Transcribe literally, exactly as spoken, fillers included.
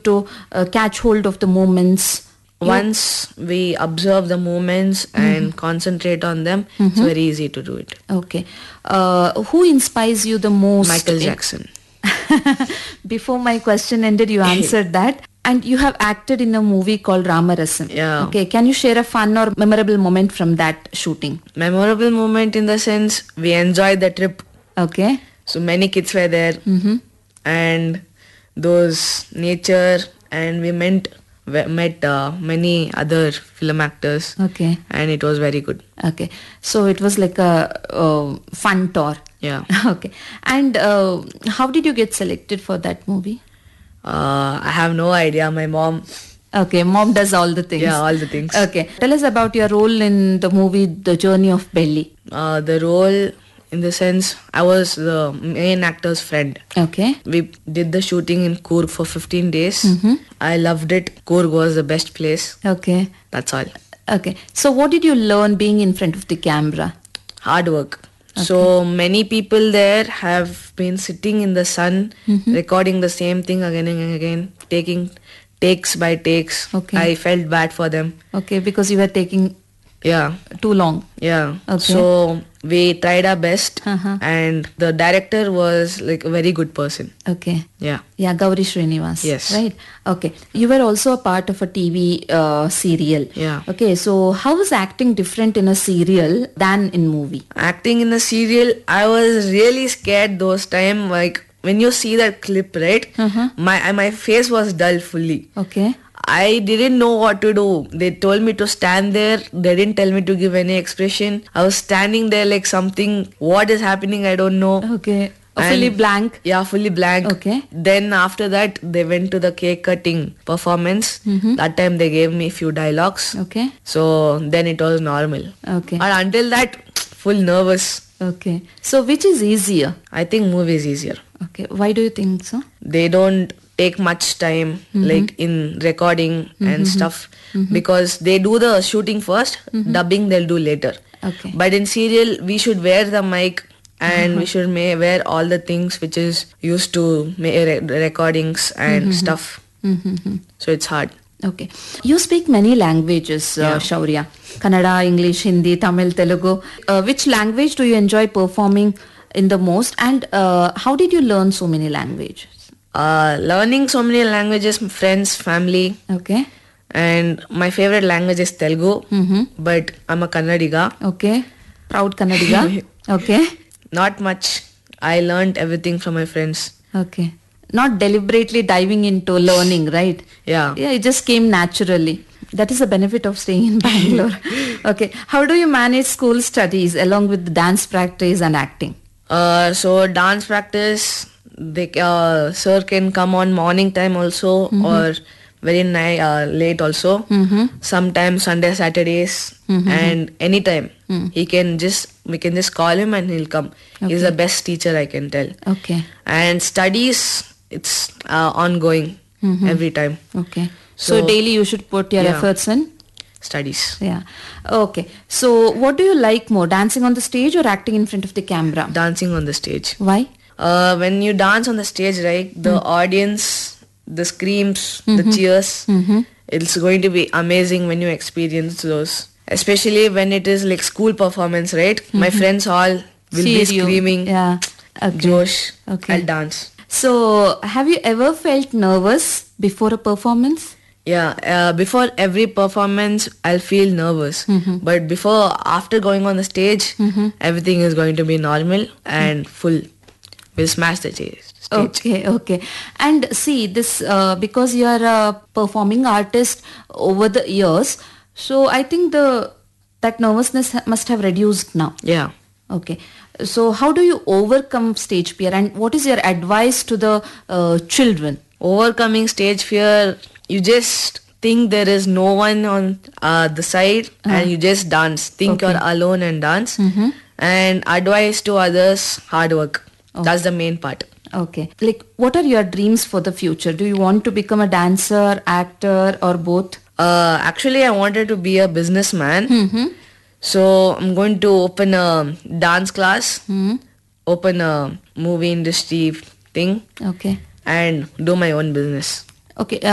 to uh, catch hold of the moments? Once we observe the movements and concentrate on them, it's very easy to do it. Okay. Uh, who inspires you the most? Michael in- Jackson. Before my question ended, you answered that. And you have acted in a movie called Ramarasam. Yeah. Okay. Can you share a fun or memorable moment from that shooting? Memorable moment in the sense we enjoyed the trip. Okay. So many kids were there, Mm-hmm. and those nature, and we met met uh, many other film actors, Okay. and it was very good. Okay. So it was like a uh, fun tour. Yeah. Okay. And uh, how did you get selected for that movie? Uh, I have no idea. My mom, Okay, mom does all the things. yeah, all the things. Okay. Tell us about your role in the movie The Journey of Belly. Uh, the role, in the sense, I was the main actor's friend. Okay. We did the shooting in Coorg for fifteen days. Mm-hmm. I loved it. Coorg was the best place. Okay. That's all. Okay. So what did you learn being in front of the camera? Hard work. So many people there have been sitting in the sun, recording the same thing again and again, taking takes by takes. Okay. I felt bad for them. Okay, because you were taking Yeah, too long. yeah. Okay. So we tried our best, Uh-huh. and the director was like a very good person. Okay. Yeah. Yeah, Gauri Srinivas. Yes. Right. Okay. You were also a part of a T V uh, serial. Yeah. Okay. So how is acting different in a serial than in movie? Acting in the serial, I was really scared those time. Like when you see that clip, right? Uh-huh. My my face was dull fully. Okay. I didn't know what to do. They told me to stand there. They didn't tell me to give any expression. I was standing there like something. What is happening? I don't know. Okay. And- Fully blank. Yeah, fully blank. Okay. Then after that, they went to the cake cutting performance. That time they gave me a few dialogues. Okay. So then it was normal. Okay. And until that, full nervous. Okay. So which is easier? I think movie is easier. Okay. Why do you think so? They don't take much time like in recording and stuff because they do the shooting first, dubbing they'll do later. Okay. But in serial, we should wear the mic and we should may wear all the things which is used to make re- recordings and stuff. Mm-hmm. So it's hard. Okay. You speak many languages, uh, Yeah. Shaurya. Kannada, English, Hindi, Tamil, Telugu. Uh, which language do you enjoy performing in the most, and uh, how did you learn so many languages? Uh, learning so many languages, friends, family, Okay. and my favorite language is Telugu. Mm-hmm. But I'm a Kannadiga. Okay. Proud Kannadiga. Okay. Not much. I learned everything from my friends. Okay. Not deliberately diving into learning, right? Yeah. Yeah, it just came naturally. That is the benefit of staying in Bangalore. Okay. How do you manage school studies along with dance practice and acting? Uh, so dance practice, they uh, sir can come on morning time also or very night uh, late also. Mm-hmm. Sometimes Sunday, Saturdays, and anytime he can just we can just call him and he'll come. He's the best teacher, I can tell. Okay. And studies, it's uh, ongoing every time. Okay. So, So- daily you should put your Yeah. efforts in. Studies, Yeah. Okay. So what do you like more, dancing on the stage or acting in front of the camera? dancing on the stage. Why? Uh, when you dance on the stage, right, the audience, the screams, the cheers, it's going to be amazing when you experience those. Especially when it is like school performance, right? My friends all will be Cheer you. screaming, Yeah. Okay. Josh, Okay. I'll dance. So have you ever felt nervous before a performance? Yeah, uh, before every performance, I'll feel nervous. But before, after going on the stage, everything is going to be normal and full. We'll smash the stage. stage. Okay, okay. And see, this uh, because you are a performing artist over the years, so I think the that nervousness ha- must have reduced now. Yeah. Okay. So how do you overcome stage fear, and what is your advice to the uh, children? Overcoming stage fear, you just think there is no one on uh, the side and you just dance. Think Okay. you're alone and dance. And advice to others, hard work. That's the main part. Okay. Like, what are your dreams for the future? Do you want to become a dancer, actor, or both? Uh, actually, I wanted to be a businessman. So I'm going to open a dance class, open a movie industry thing, Okay. and do my own business. Okay.